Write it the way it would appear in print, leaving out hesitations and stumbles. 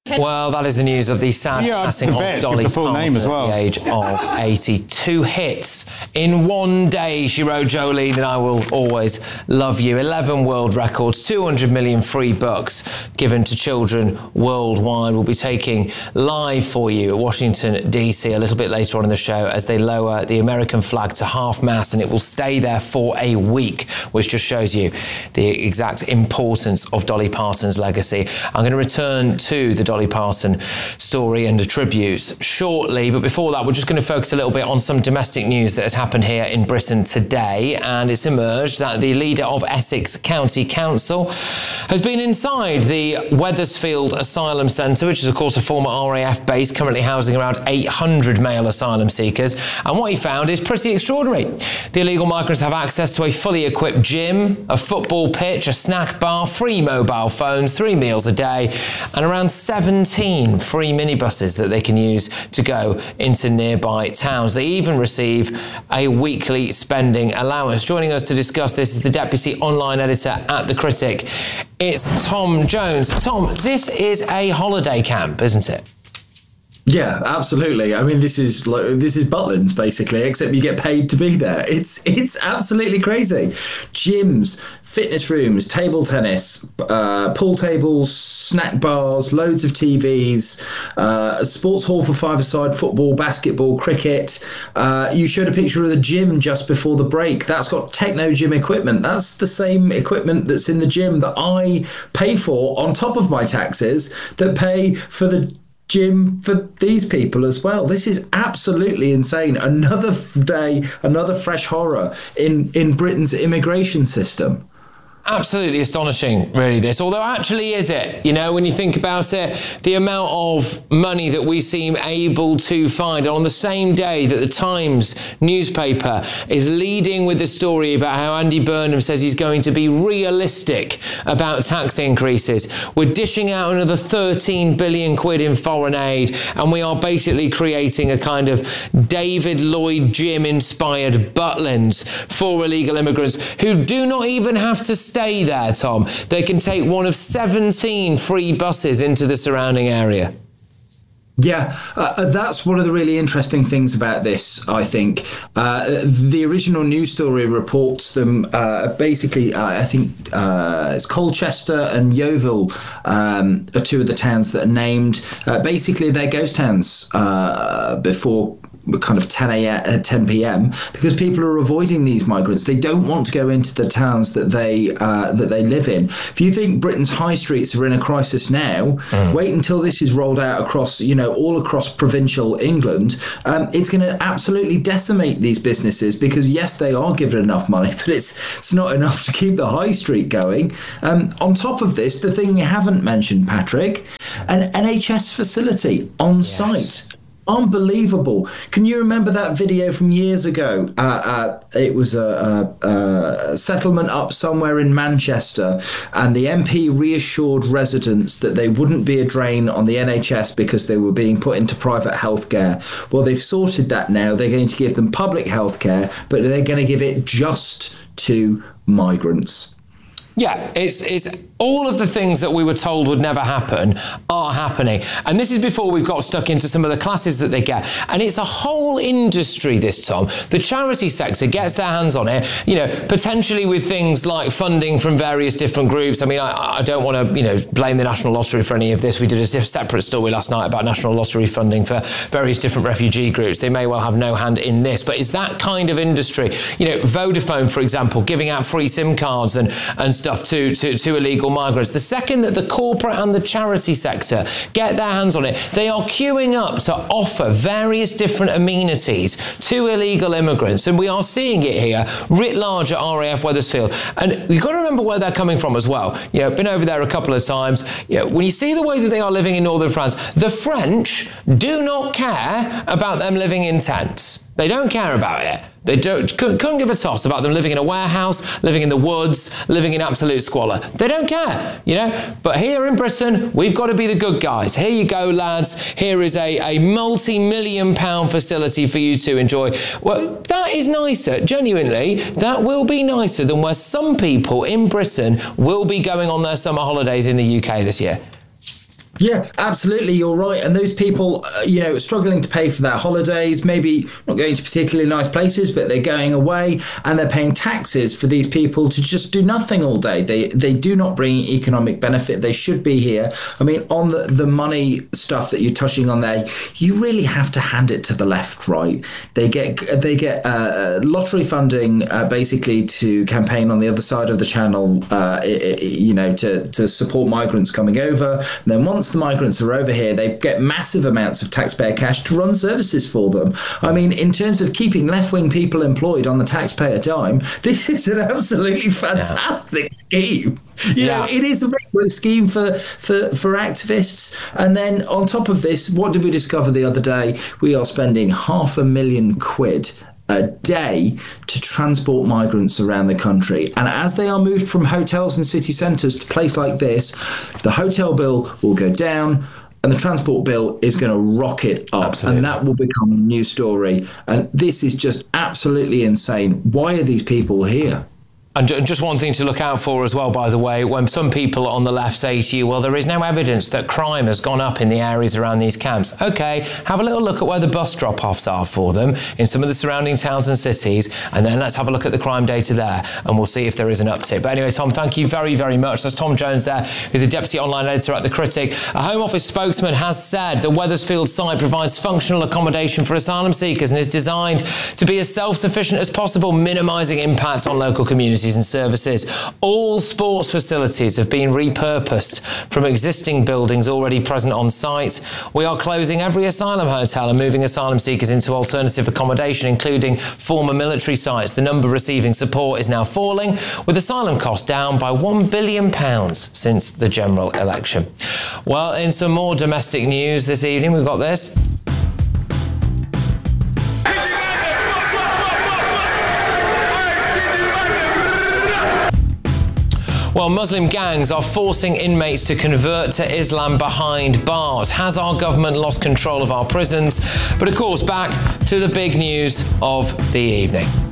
Well, that is the news of the sad passing of Dolly Parton at the age of 82 hits in one day. She wrote Jolene and I Will Always Love You. 11 world records, 200 million free books given to children worldwide. We'll be taking live for you at Washington, D.C. a little bit later on in the show as they lower the American flag to half-mast, and it will stay there for a week, which just shows you the exact importance of Dolly Parton's legacy. I'm going to return to the Dolly Parton story and the tributes shortly, but before that we're just going to focus a little bit on some domestic news that has happened here in Britain today. And it's emerged that the leader of Essex County Council has been inside the Wethersfield Asylum Centre, which is of course a former RAF base currently housing around 800 male asylum seekers, and what he found is pretty extraordinary. The illegal migrants have access to a fully equipped gym, a football pitch, a snack bar, free mobile phones, 3 meals a day, and around 17 free minibuses that they can use to go into nearby towns. They even receive a weekly spending allowance. Joining us to discuss this is the Deputy Online Editor at The Critic. It's Tom Jones. Tom, this is a holiday camp, isn't it? Yeah, absolutely. I mean, this is Butlins basically, except you get paid to be there. It's absolutely crazy. Gyms, fitness rooms, table tennis, pool tables, snack bars, loads of TVs, a sports hall for five-a-side football, basketball, cricket. You showed a picture of the gym just before the break. That's got techno gym equipment. That's the same equipment that's in the gym that I pay for on top of my taxes that pay for the gym for these people as well. This is absolutely insane. Another day, another fresh horror in Britain's immigration system. Absolutely astonishing, really, this. Although actually is it? You know, when you think about it, the amount of money that we seem able to find on the same day that the Times newspaper is leading with the story about how Andy Burnham says he's going to be realistic about tax increases. We're dishing out another 13 billion quid in foreign aid, and we are basically creating a kind of David Lloyd Jim-inspired Butlins for illegal immigrants who do not even have to stay there, Tom. They can take one of 17 free buses into the surrounding area. Yeah, that's one of the really interesting things about this, I think. The original news story reports them basically, I think it's Colchester and Yeovil are two of the towns that are named. Basically, they're ghost towns before kind of 10 p.m. because people are avoiding these migrants. They don't want to go into the towns that they live in. If you think Britain's high streets are in a crisis now, wait until this is rolled out across, all across provincial England. It's going to absolutely decimate these businesses because yes, they are given enough money, but it's not enough to keep the high street going. On top of this, the thing you haven't mentioned, Patrick, an NHS facility on site. Unbelievable. Can you remember that video from years ago? It was a settlement up somewhere in Manchester, and the MP reassured residents that they wouldn't be a drain on the NHS because they were being put into private healthcare. Well, they've sorted that now. They're going to give them public healthcare, but they're going to give it just to migrants. Yeah, it's all of the things that we were told would never happen are happening. And this is before we've got stuck into some of the classes that they get. And it's a whole industry, this, Tom. The charity sector gets their hands on it, potentially with things like funding from various different groups. I mean, I don't want to, blame the National Lottery for any of this. We did a separate story last night about National Lottery funding for various different refugee groups. They may well have no hand in this, but it's that kind of industry. Vodafone, for example, giving out free SIM cards and stuff to illegal migrants. The second that the corporate and the charity sector get their hands on it, they are queuing up to offer various different amenities to illegal immigrants. And we are seeing it here writ large at RAF Wethersfield. And you've got to remember where they're coming from as well. Been over there a couple of times. When you see the way that they are living in northern France, the French do not care about them living in tents. They don't care about it. They couldn't give a toss about them living in a warehouse, living in the woods, living in absolute squalor. They don't care, But here in Britain, we've got to be the good guys. Here you go, lads. Here is a multi-million-pound facility for you to enjoy. Well, that is nicer. Genuinely, that will be nicer than where some people in Britain will be going on their summer holidays in the UK this year. Yeah, absolutely. You're right. And those people, struggling to pay for their holidays, maybe not going to particularly nice places, but they're going away and they're paying taxes for these people to just do nothing all day. They do not bring economic benefit. They should be here. I mean, on the money stuff that you're touching on there, you really have to hand it to the left, right? They get lottery funding basically to campaign on the other side of the channel, to support migrants coming over. And then once the migrants are over here, they get massive amounts of taxpayer cash to run services for them. I mean, in terms of keeping left-wing people employed on the taxpayer dime, this is an absolutely fantastic scheme. It is a very good scheme for activists. And then on top of this, what did we discover the other day? We are spending £500,000 a day to transport migrants around the country. And as they are moved from hotels and city centres to a place like this, the hotel bill will go down and the transport bill is going to rocket up. Absolutely. And that will become the news story. And this is just absolutely insane. Why are these people here? And just one thing to look out for as well, by the way, when some people on the left say to you, well, there is no evidence that crime has gone up in the areas around these camps. OK, have a little look at where the bus drop-offs are for them in some of the surrounding towns and cities, and then let's have a look at the crime data there, and we'll see if there is an uptick. But anyway, Tom, thank you very, very much. That's Tom Jones there, who's a deputy online editor at The Critic. A Home Office spokesman has said the Wethersfield site provides functional accommodation for asylum seekers and is designed to be as self-sufficient as possible, minimising impact on local communities and services. All sports facilities have been repurposed from existing buildings already present on site. We are closing every asylum hotel and moving asylum seekers into alternative accommodation, including former military sites. The number receiving support is now falling, with asylum costs down by £1 billion since the general election. Well, in some more domestic news this evening, we've got this. Well, Muslim gangs are forcing inmates to convert to Islam behind bars. Has our government lost control of our prisons? But of course, back to the big news of the evening.